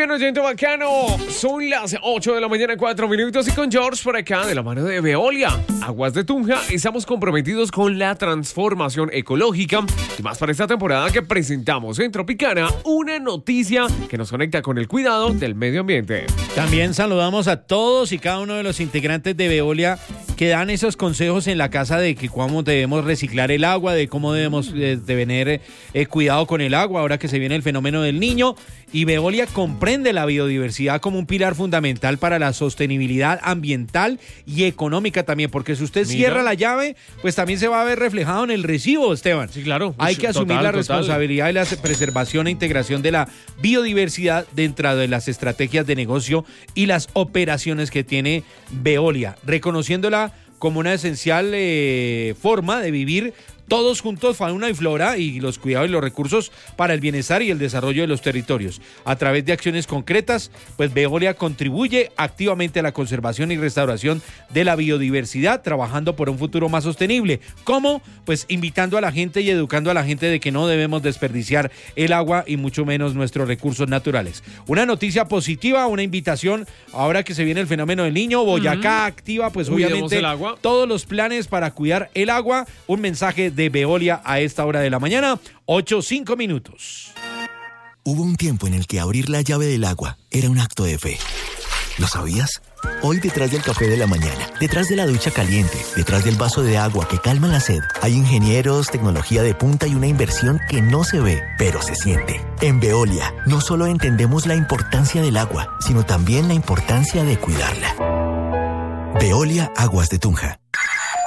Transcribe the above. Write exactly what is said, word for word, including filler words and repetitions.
Bueno, oyente bacano, son las ocho de la mañana, cuatro minutos y con George por acá de la mano de Veolia, Aguas de Tunja, estamos comprometidos con la transformación ecológica y más para esta temporada que presentamos en Tropicana una noticia que nos conecta con el cuidado del medio ambiente. También saludamos a todos y cada uno de los integrantes de Veolia que dan esos consejos en la casa de que cómo debemos reciclar el agua, de cómo debemos eh, de tener eh, cuidado con el agua ahora que se viene el fenómeno del Niño. Y Veolia comprende la biodiversidad como un pilar fundamental para la sostenibilidad ambiental y económica también, porque si usted Mira. cierra la llave, pues también se va a ver reflejado en el recibo, Esteban. Sí, claro. Hay que asumir total, la responsabilidad total. de la preservación e integración de la biodiversidad dentro de las estrategias de negocio y las operaciones que tiene Veolia, reconociéndola como una esencial eh, forma de vivir todos juntos, fauna y flora, y los cuidados y los recursos para el bienestar y el desarrollo de los territorios. A través de acciones concretas, pues Veolia contribuye activamente a la conservación y restauración de la biodiversidad, trabajando por un futuro más sostenible. ¿Cómo? Pues invitando a la gente y educando a la gente de que no debemos desperdiciar el agua y mucho menos nuestros recursos naturales. Una noticia positiva, una invitación, ahora que se viene el fenómeno del Niño, Boyacá uh-huh. activa, pues Cuidemos obviamente el agua. Todos los planes para cuidar el agua. Un mensaje de Veolia a esta hora de la mañana, ocho, cinco minutos. Hubo un tiempo en el que abrir la llave del agua era un acto de fe. ¿Lo sabías? Hoy detrás del café de la mañana, detrás de la ducha caliente, detrás del vaso de agua que calma la sed, hay ingenieros, tecnología de punta y una inversión que no se ve, pero se siente. En Veolia, no solo entendemos la importancia del agua, sino también la importancia de cuidarla. Veolia Aguas de Tunja.